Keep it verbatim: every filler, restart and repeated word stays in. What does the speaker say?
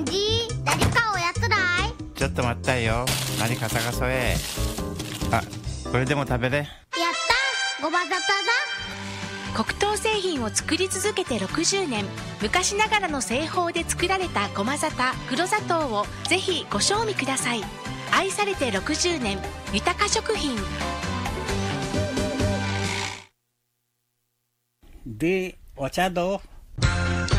ンジー、誰かおやつだい。 ちょっと待ったよ。何か探そえ。あ、これでも食べれ。やった、ごまざただ。 黒糖製品を作り続けてろくじゅうねん、昔ながらの製法で作られたごまざた、黒砂糖をぜひご賞味ください。愛されてろくじゅうねん、豊か食品。 で、お茶どう？